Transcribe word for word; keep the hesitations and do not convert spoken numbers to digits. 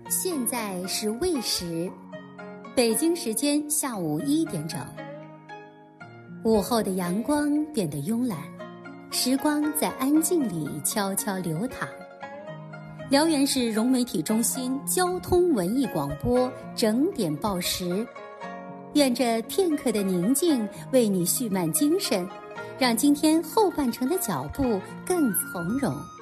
现在是未时，北京时间下午一点整。午后的阳光变得慵懒，时光在安静里悄悄流淌。辽源市融媒体中心交通文艺广播整点报时，愿这片刻的宁静为你蓄满精神，让今天后半程的脚步更从容。